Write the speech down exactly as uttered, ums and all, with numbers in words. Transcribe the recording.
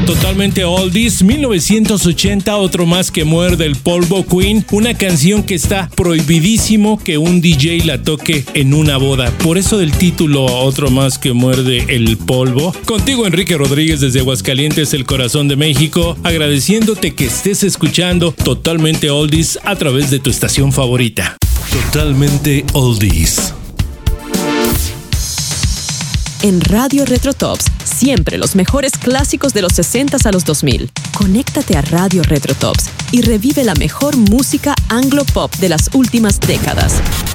Totalmente oldies, mil novecientos ochenta, otro más que muerde el polvo, Queen, una canción que está prohibidísimo que un D J la toque en una boda. Por eso del título, otro más que muerde el polvo. Contigo, Enrique Rodríguez, desde Aguascalientes, el corazón de México, agradeciéndote que estés escuchando Totalmente Oldies a través de tu estación favorita. Totalmente Oldies. En Radio Retro Tops, siempre los mejores clásicos de los sesentas a los dos mil. Conéctate a Radio Retro Tops y revive la mejor música anglo-pop de las últimas décadas.